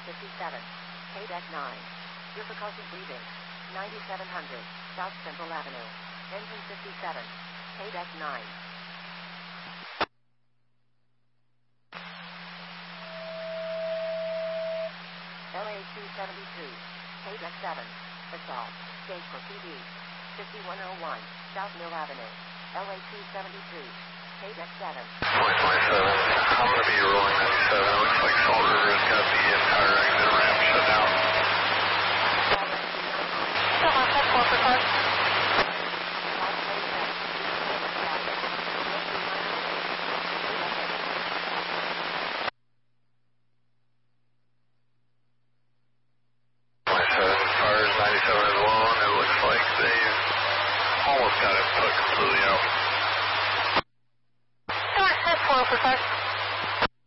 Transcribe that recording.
57. KDEC 9. Difficulty breathing. 9700. South Central Avenue. Engine 57. KDEC 9. LA 272. KDEC 7. Assault. State for PD. 5101. South Mill Avenue. LA 272. KDEC 7. 2027. I'm going to be rolling 97. It looks like Salt River has got the entire exit ramp shut down. Come on, 10-4 for park. Almost got it put completely out. Come on, 10-4 for park.